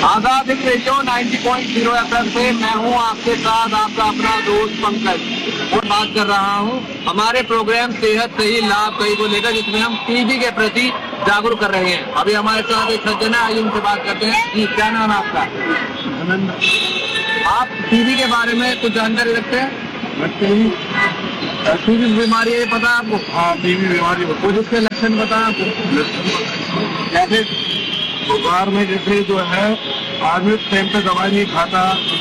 Azad Hind radio 90.0 FM से मैं हूं आपके साथ आपका अपना दोस्त पंकज और बात कर रहा हूं हमारे प्रोग्राम सेहत सही लाभ कई को लेकर, जिसमें हम टीबी के प्रति जागरूक कर रहे हैं। अभी हमारे साथ एक सज्जन है, आइए उनसे बात करते हैं। जी, क्या नाम है आपका? आनंद। आप टीबी के बारे में कुछ जानकारी रखते हैं? टीबी बीमारी है, पता है आपको? हाँ, टीबी बीमारी कुछ उसके लक्षण बताएं आपको? जैसे बुखार में जैसे जो है आदमी टाइम पे दवाई नहीं खाता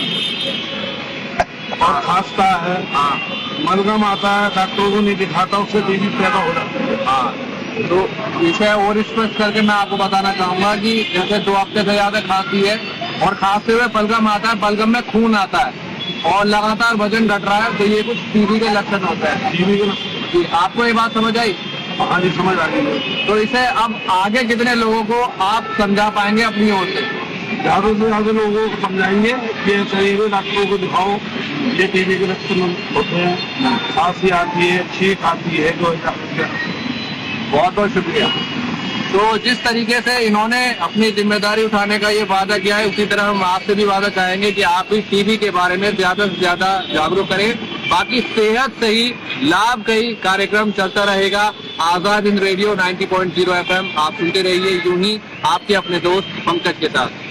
और खांसता है, मलगम आता है, डॉक्टरों को नहीं दिखाता, उससे टीबी पैदा हो जाता है। हाँ, तो इसे और स्पष्ट करके मैं आपको बताना चाहूंगा कि जैसे 2 हफ्ते से ज्यादा खांसी है और खांसते हुए बलगम आता है, बलगम में खून आता है और लगातार वजन घट रहा है, तो ये कुछ टीबी के लक्षण होते हैं। टीबी के आपको ये बात समझ आई? हाँ जी, समझ आ गई। तो इसे अब आगे कितने लोगों को आप समझा पाएंगे अपनी ओर से? ज्यादा से ज्यादा लोगों को समझाएंगे कि शरीर में डॉक्टरों को दिखाओ, ये टीबी के लक्षण होते हैं। खांसी आती है, छींक आती है, जो बहुत बहुत शुक्रिया। तो जिस तरीके से इन्होंने अपनी जिम्मेदारी उठाने का ये वादा किया है, उसी तरह हम आपसे भी वादा चाहेंगे कि आप भी टीबी के बारे में ज्यादा से ज्यादा जागरूक करें। बाकी सेहत सही लाभ कई कार्यक्रम चलता रहेगा। आजाद हिंद रेडियो 90.0 FM आप सुनते रहिए यूं ही आपके अपने दोस्त पंकज के साथ।